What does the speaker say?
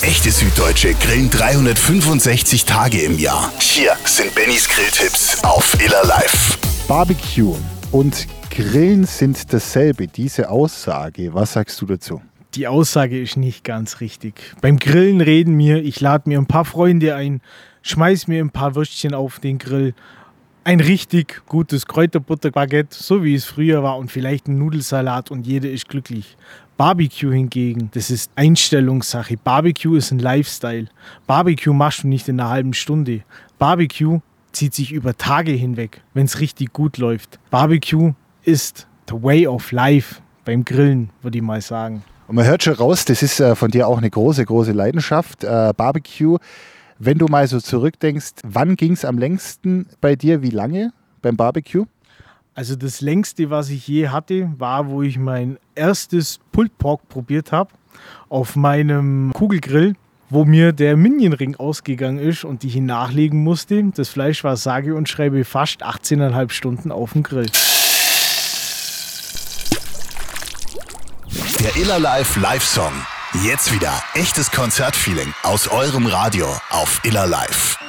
Echte Süddeutsche grillen 365 Tage im Jahr. Hier sind Bennys Grilltipps auf Iller Live. Barbecue und Grillen sind dasselbe. Diese Aussage, was sagst du dazu? Die Aussage ist nicht ganz richtig. Beim Grillen reden wir, ich lade mir ein paar Freunde ein, schmeiß mir ein paar Würstchen auf den Grill, ein richtig gutes Kräuterbutterbaguette, so wie es früher war, und vielleicht ein Nudelsalat und jeder ist glücklich. Barbecue hingegen, das ist Einstellungssache. Barbecue ist ein Lifestyle. Barbecue machst du nicht in einer halben Stunde. Barbecue zieht sich über Tage hinweg, wenn es richtig gut läuft. Barbecue ist the way of life beim Grillen, würde ich mal sagen. Und man hört schon raus, das ist von dir auch eine große, große Leidenschaft, Barbecue. Wenn du mal so zurückdenkst, wann ging es am längsten bei dir, wie lange beim Barbecue? Also das längste, was ich je hatte, war, wo ich mein erstes Pulled Pork probiert habe auf meinem Kugelgrill, wo mir der Minionring ausgegangen ist und ich ihn nachlegen musste. Das Fleisch war sage und schreibe fast 18,5 Stunden auf dem Grill. Der Iller Live Song. Jetzt wieder echtes Konzertfeeling aus eurem Radio auf Iller Live.